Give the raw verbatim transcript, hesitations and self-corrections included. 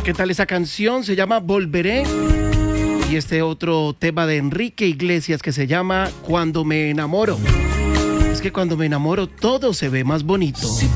¿Qué tal esa canción? Se llama Volveré. Y este otro tema de Enrique Iglesias que se llama Cuando me enamoro. Es que cuando me enamoro todo se ve más bonito. Si